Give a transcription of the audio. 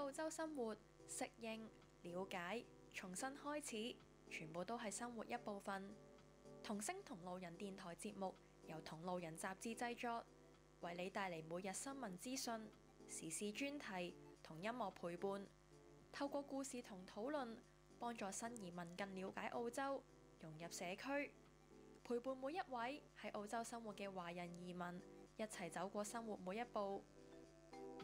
澳洲生活、適應、了解、重新開始，全部都係生活一部分。同聲同路人電台節目由同路人雜誌製作，為你帶嚟每日新聞資訊、時事專題同音樂陪伴，透過故事同討論，幫助新移民更了解澳洲，融入社區，陪伴每一位喺澳洲生活嘅華人移民，一齊走過生活每一步。